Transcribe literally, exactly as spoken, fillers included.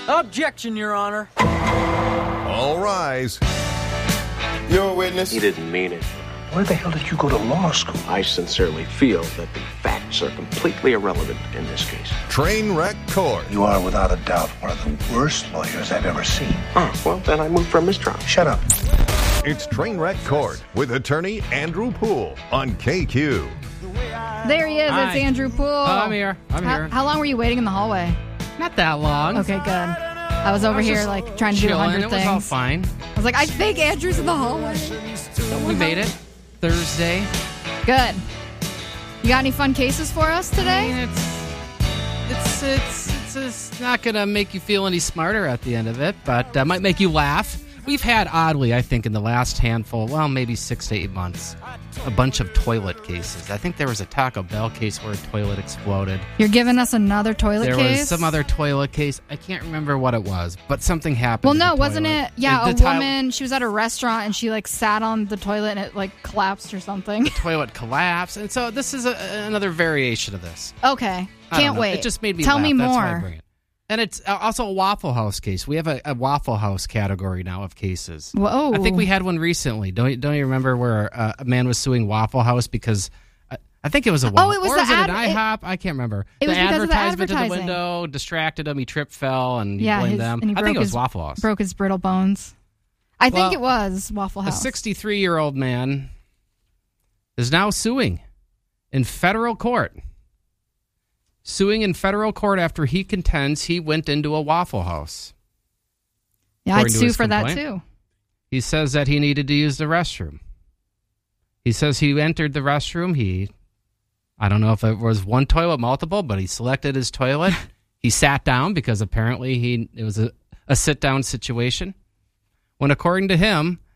Objection, Your Honor. All rise. You're a witness. He didn't mean it. Where the hell did you go to law school? I sincerely feel that the facts are completely irrelevant in this case. Trainwreck Court. You are, without a doubt, one of the worst lawyers I've ever seen. Oh, well, then I move for mistrial. Shut up. It's Trainwreck Court with attorney Andrew Poole on K Q. There he is. Hi. It's Andrew Poole. Oh, I'm here. I'm how, here. How long were you waiting in the hallway? Not that long. Okay, good. I was over I was here, just like, trying to do a chilling. hundred It things. was all fine. I was like, I think Andrew's in the hallway. We made it. Thursday. Good. You got any fun cases for us I today? mean, it's, it's, it's, it's, it's not going to make you feel any smarter at the end of it, but uh, might make you laugh. We've had, oddly, I think, in the last handful, well, maybe six to eight months, a bunch of toilet cases. I think there was a Taco Bell case where a toilet exploded. You're giving us another toilet there case? There was some other toilet case. I can't remember what it was, but something happened. Well, to no, the wasn't toilet. it? Yeah, The- a the tile- woman, she was at a restaurant and she, like, sat on the toilet and it, like, collapsed or something. The toilet collapsed. And so this is a, another variation of this. Okay. I don't Can't know. wait. It just made me Tell laugh. me That's why I more. bring it. And it's also a Waffle House case. We have a, a Waffle House category now of cases. Whoa. I think we had one recently. Don't don't you remember where uh, a man was suing Waffle House because uh, I think it was a Waffle. Oh, it was or the was it ad- an IHOP? I can't remember. It the was because of the advertisement to the advertising. window distracted him. He tripped, fell, and he yeah, blamed his, them. and he I broke think it was his, Waffle House. Broke his brittle bones. I Well, think it was Waffle A House. sixty-three-year-old man is now suing in federal court. Suing in federal court after he contends he went into a Waffle House. Yeah, I'd according to sue his for that complaint. too. He says that he needed to use the restroom. He says he entered the restroom. He, I don't know if it was one toilet, multiple, but he selected his toilet. He sat down because apparently he it was a, a sit-down situation. When according to him,